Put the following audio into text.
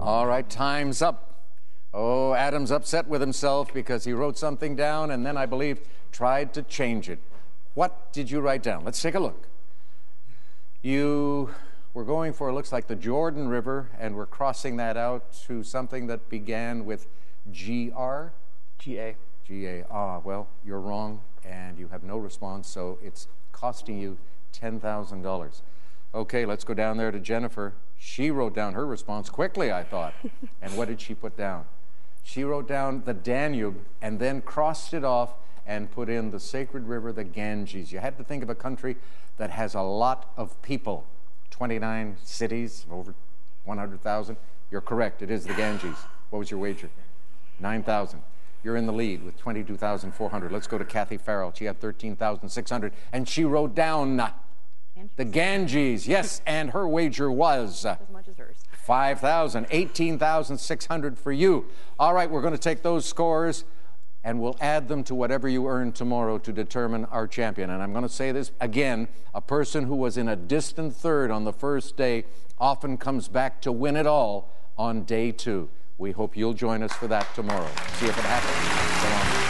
All right, time's up. Oh, Adam's upset with himself because he wrote something down and then, I believe, tried to change it. What did you write down? Let's take a look. You were going for, it looks like, the Jordan River, and we're crossing that out to something that began with G-R? G-A. G-A. Ah, well, you're wrong, and you have no response, so it's costing you $10,000. Okay, let's go down there to Jennifer. She wrote down her response quickly, I thought. And what did she put down? She wrote down the Danube and then crossed it off and put in the sacred river, the Ganges. You had to think of a country that has a lot of people. 29 cities, over 100,000. You're correct, it is the Ganges. What was your wager? 9,000. You're in the lead with 22,400. Let's go to Kathy Farrell. She had 13,600, and she wrote down the Ganges. Yes, and her wager was as much as hers. 5,000, 18,600 for you. All right, we're going to take those scores and we'll add them to whatever you earn tomorrow to determine our champion. And I'm going to say this again, a person who was in a distant third on the first day often comes back to win it all on day 2. We hope you'll join us for that tomorrow. See if it happens. So long.